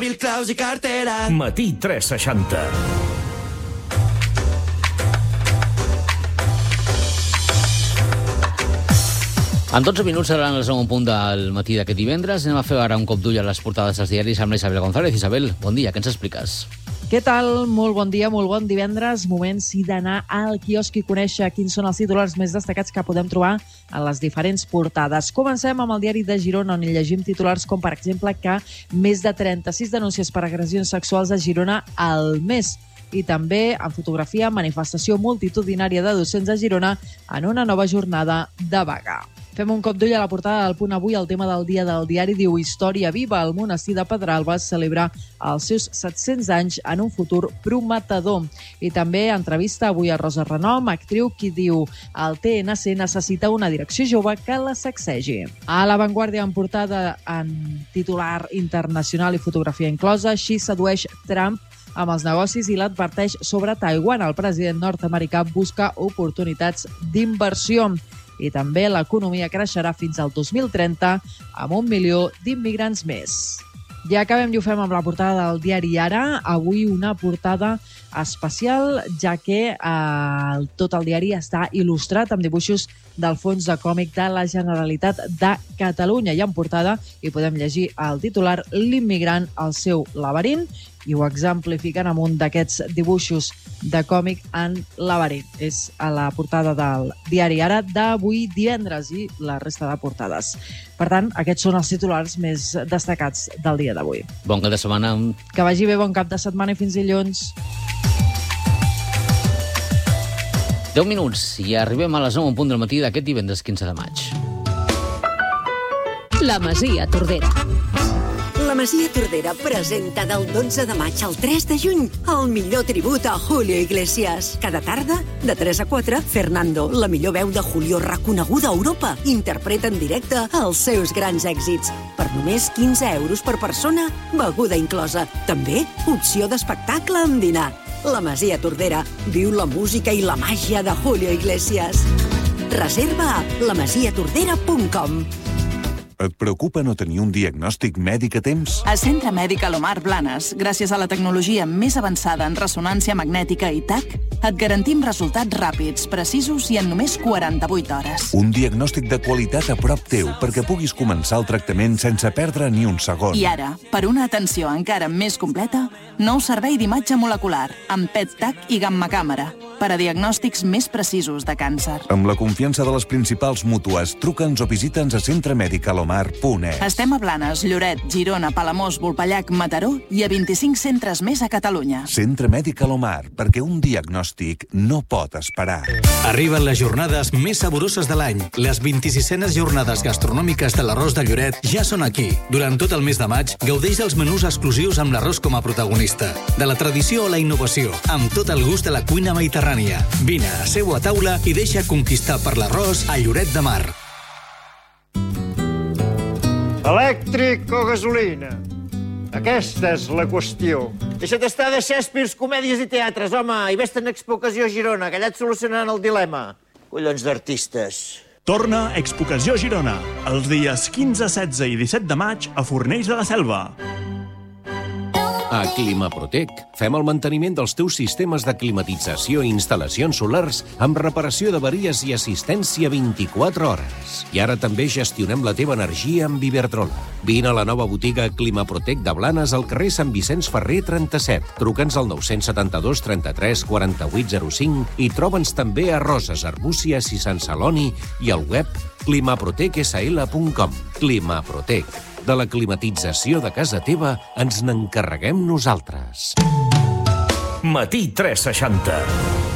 Mil claus i cartera. Matí 360. En 12 minuts seran el segon punt del matí d'aquest divendres. Anem a fer ara un cop d'ull a les portades dels diaris amb la Isabel González. Isabel, bon dia, què ens expliques? Què tal? Molt bon dia, molt bon divendres. Moment, sí, d'anar al quiosc i conèixer quins són els titulars més destacats que podem trobar a les diferents portades. Comencem amb el diari de Girona, on hi llegim titulars com, per exemple, que més de 36 denúncies per agressions sexuals a Girona al mes. I també, en fotografia, manifestació multitudinària de docents a Girona en una nova jornada de vaga. Fem un cop d'ull a la portada del Punt Avui. El tema del dia del diari diu Història viva. El monestir de Pedralbes celebra els seus 700 anys en un futur prometedor. I també entrevista avui a Rosa Renom, actriu, qui diu el TNC necessita una direcció jove que la sacsegi. A La Vanguardia, en portada en titular internacional i fotografia inclosa, així sedueix Trump amb els negocis i l'adverteix sobre Taiwan. El president nord-americà busca oportunitats d'inversió. I també l'economia creixerà fins al 2030 amb 1 milió d'immigrants més. Ja acabem i ho fem amb la portada del diari Ara. Avui una portada especial, ja que tot el diari està il·lustrat amb dibuixos del fons de còmic de la Generalitat de Catalunya. I en portada hi podem llegir el titular L'immigrant al seu laberint, i ho exemplifiquen amb un d'aquests dibuixos de còmic en laberint. És a la portada del diari Ara d'avui divendres i la resta de portades. Per tant, aquests són els titulars més destacats del dia d'avui. Bon cap de setmana. Que vagi bé, bon cap de setmana i fins dilluns. 10 minuts i arribem a les 9 en punt del matí d'aquest divendres 15 de maig. La Masia Tordera. La Masia Tordera presenta del 12 de maig al 3 de juny el millor tribut a Julio Iglesias. Cada tarda, de 3 a 4, Fernando, la millor veu de Julio reconeguda a Europa, interpreta en directe els seus grans èxits. Per només 15 euros per persona, beguda inclosa. També opció d'espectacle amb dinar. La Masia Tordera viu la música i la màgia de Julio Iglesias. Reserva a lamasiatordera.com. Et preocupa no tenir un diagnòstic mèdic a temps? A Centre Mèdic Alomar Blanes, gràcies a la tecnologia més avançada en ressonància magnètica i TAC, et garantim resultats ràpids, precisos i en només 48 hores. Un diagnòstic de qualitat a prop teu perquè puguis començar el tractament sense perdre ni un segon. I ara, per una atenció encara més completa, nou servei d'imatge molecular, amb PET-TAC i gamma-càmera, per a diagnòstics més precisos de càncer. Amb la confiança de les principals mútues, truca'ns o visita'ns a centremedicalomar.es. Estem a Blanes, Lloret, Girona, Palamós, Volpellac, Mataró i a 25 centres més a Catalunya. Centre Mèdic Alomar, perquè un diagnòstic no pot esperar. Arriben les jornades més saboroses de l'any. Les 26enes jornades gastronòmiques de l'arròs de Lloret ja són aquí. Durant tot el mes de maig, gaudeix dels menús exclusius amb l'arròs com a protagonista. De la tradició a la innovació, amb tot el gust de la cuina mediterrània. Vine, seu a taula i deixa conquistar per l'arròs a Lloret de Mar. Elèctric o gasolina? Aquesta és la qüestió. Deixa't estar de Shakespeare, comèdies i teatres, home, i vés-te'n a Expo Ocasió Girona, que allà et solucionaran el dilema. Collons d'artistes. Torna Expo Ocasió Girona, els dies 15, 16 i 17 de maig a Fornells de la Selva. A Climaprotec fem el manteniment dels teus sistemes de climatització i instal·lacions solars amb reparació d'averies i assistència 24 hores. I ara també gestionem la teva energia amb Iberdrola. Vine a la nova botiga Climaprotec de Blanes al carrer Sant Vicenç Ferrer 37. Truca'ns al 972 33 48 05 i troba'ns també a Roses, Arbúcies i Sant Celoni i al web climaprotecsl.com. Climaprotec. De la climatització de casa teva ens n'encarreguem nosaltres. Matí 360.